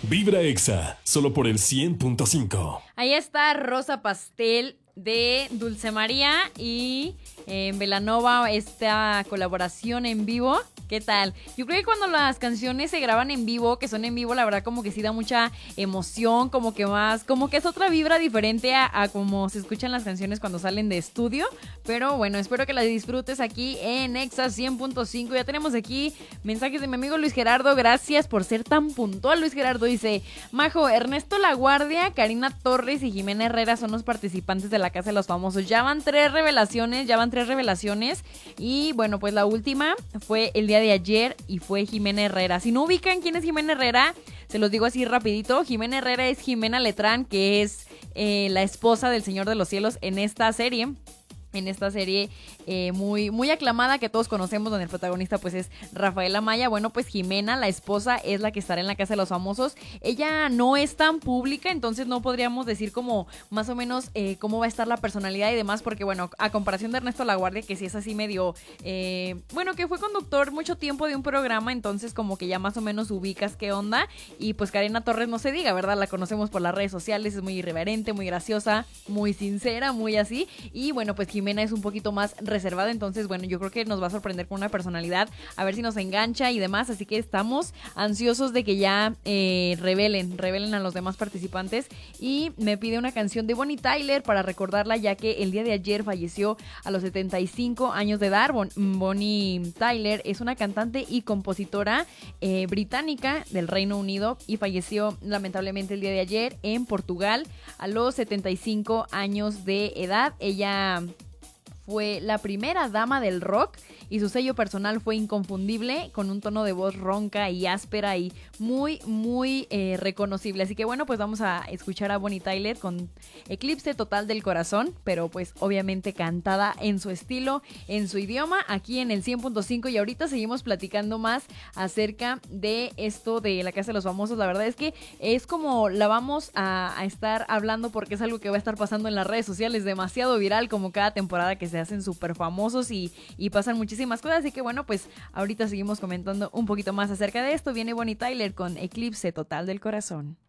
Vibra Exa, solo por el 100.5. Ahí está Rosa Pastel de Dulce María y Belanova, esta colaboración en vivo. ¿Qué tal? Yo creo que cuando las canciones se graban en vivo, que son en vivo, la verdad como que sí da mucha emoción, como que es otra vibra diferente a como se escuchan las canciones cuando salen de estudio. Pero bueno, espero que las disfrutes aquí en Exa 100.5. Ya tenemos aquí mensajes de mi amigo Luis Gerardo. Gracias por ser tan puntual, Luis Gerardo. Dice: Majo, Ernesto La Guardia, Karina Torres y Jimena Herrera son los participantes de la Casa de los Famosos. Ya van tres revelaciones. Y bueno, pues la última fue el día de ayer y fue Jimena Herrera. Si no ubican quién es Jimena Herrera, se los digo así rapidito. Jimena Herrera es Jimena Letrán, que es la esposa del Señor de los Cielos en esta serie. Muy, muy aclamada que todos conocemos, donde el protagonista pues es Rafael Amaya. Bueno, pues Jimena, la esposa, es la que estará en la Casa de los Famosos. Ella no es tan pública, entonces no podríamos decir como más o menos cómo va a estar la personalidad y demás, porque bueno, a comparación de Ernesto La Guardia, que sí es así medio, bueno, que fue conductor mucho tiempo de un programa, entonces como que ya más o menos ubicas qué onda. Y pues Karina Torres no se diga, ¿verdad? La conocemos por las redes sociales, es muy irreverente, muy graciosa, muy sincera, muy así. Y bueno, pues Jimena es un poquito más reservada, entonces bueno, yo creo que nos va a sorprender con una personalidad, a ver si nos engancha y demás, así que estamos ansiosos de que ya revelen a los demás participantes. Y me pide una canción de Bonnie Tyler para recordarla, ya que el día de ayer falleció a los 75 años de edad. Bonnie Tyler es una cantante y compositora británica del Reino Unido y falleció lamentablemente el día de ayer en Portugal a los 75 años de edad. Ella fue la primera dama del rock y su sello personal fue inconfundible, con un tono de voz ronca y áspera y muy, muy reconocible. Así que bueno, pues vamos a escuchar a Bonnie Tyler con Eclipse Total del Corazón, pero pues obviamente cantada en su estilo, en su idioma, aquí en el 100.5. Y ahorita seguimos platicando más acerca de esto de la Casa de los Famosos. La verdad es que es como la vamos a estar hablando, porque es algo que va a estar pasando en las redes sociales, demasiado viral, como cada temporada que se hacen súper famosos y pasan muchísimas cosas. Así que bueno, pues ahorita seguimos comentando un poquito más acerca de esto. Viene Bonnie Tyler con Eclipse Total del Corazón.